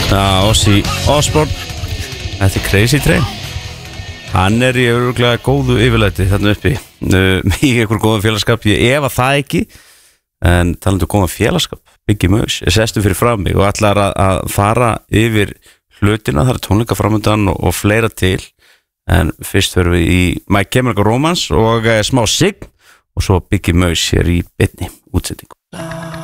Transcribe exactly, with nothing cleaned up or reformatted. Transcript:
Já, Ozzy Osbourne. Þetta er Crazy Train. Hann er í örugglega góðu yfirlæti þarna uppi uh, í einhver góðan félagskap. Ég efa það ekki. En talandi um góðan félagskap, Biggie Moose er sestu fyrir fram mig og ætlar að, að fara yfir hlutina. Það er tónleika framundan og, og fleira til. En fyrst förum við í My Chemical Romance og uh, smá sign og svo Biggie Moose hér í beinni útsendingu.